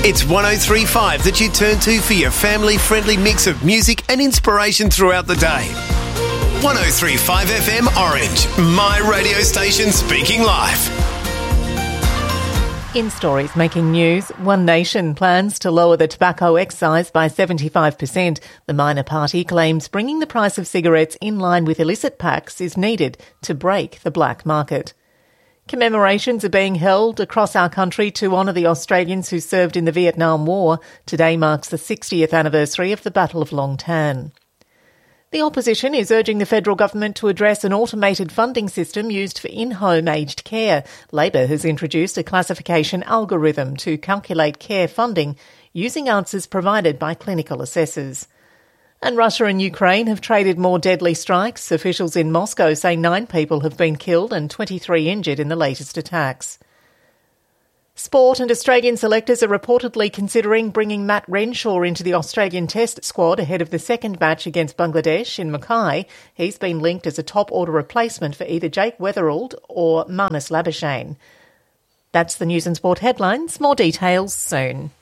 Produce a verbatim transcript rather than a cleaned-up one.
It's one oh three point five that you turn to for your family-friendly mix of music and inspiration throughout the day. one oh three point five F M Orange, my radio station speaking live. In stories making news, One Nation plans to lower the tobacco excise by seventy-five percent. The minor party claims bringing the price of cigarettes in line with illicit packs is needed to break the black market. Commemorations are being held across our country to honour the Australians who served in the Vietnam War. Today marks the sixtieth anniversary of the Battle of Long Tan. The opposition is urging the federal government to address an automated funding system used for in-home aged care. Labor has introduced a classification algorithm to calculate care funding using answers provided by clinical assessors. And Russia and Ukraine have traded more deadly strikes. Officials in Moscow say nine people have been killed and twenty-three injured in the latest attacks. Sport and Australian selectors are reportedly considering bringing Matt Renshaw into the Australian Test squad ahead of the second match against Bangladesh in Mackay. He's been linked as a top-order replacement for either Jake Weatherald or Marnus Labuschagne. That's the News and Sport headlines. More details soon.